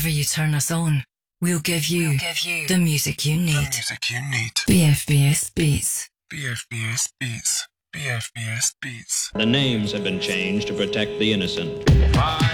whenever you turn us on, we'll give you the music you need. BFBS Beats. BFBS Beats. BFBS Beats. The names have been changed to protect the innocent.